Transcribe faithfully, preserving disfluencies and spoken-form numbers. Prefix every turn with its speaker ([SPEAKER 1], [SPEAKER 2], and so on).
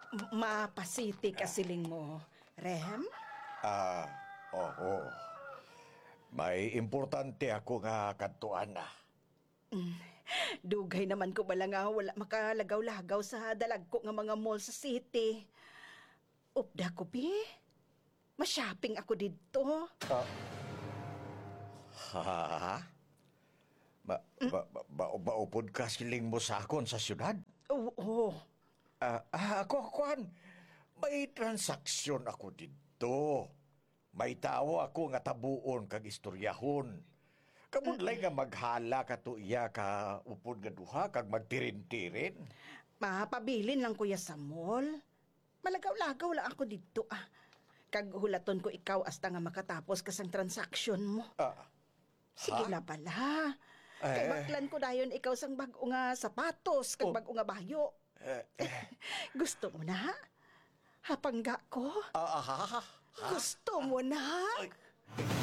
[SPEAKER 1] Mapasiti ka siling mo, Rem?
[SPEAKER 2] Ah, oo. May importante ako nga kantuan na.
[SPEAKER 1] Dugay naman ko bala nga wala makalagaw-lagaw sa dalag ko nga mga mall sa city. Upda ko, pi. Ma-shopping ako dito.
[SPEAKER 2] Ah. Ha? Ba, ba, ba, ba, baupod ka siling mo sa akon sa syudad?
[SPEAKER 1] Oo.
[SPEAKER 2] Ah, ah, ako, akuan. May transaksyon ako dito. May tao ako nga tabuon kag istoryahon. Kamudlay nga maghala ka to iya ka upod nga duha kag magtirin-tirin.
[SPEAKER 1] Mapabilin lang kuya sa mall. Malagaw-lagaw lang ako dito ah. Kag hulaton ko ikaw hasta nga makatapos kasang transaksyon mo.
[SPEAKER 2] Ah,
[SPEAKER 1] Sige
[SPEAKER 2] ha?
[SPEAKER 1] na pala. Kay
[SPEAKER 2] Eh.
[SPEAKER 1] baklan ko dayon ikaw sang bag-o nga sapatos kag
[SPEAKER 2] Oh.
[SPEAKER 1] bag-o nga bahyo.
[SPEAKER 2] Eh, eh,
[SPEAKER 1] Gusto mo na? Hapangga ko?
[SPEAKER 2] ah, ah, ha?
[SPEAKER 1] Gusto mo na?
[SPEAKER 2] Ay.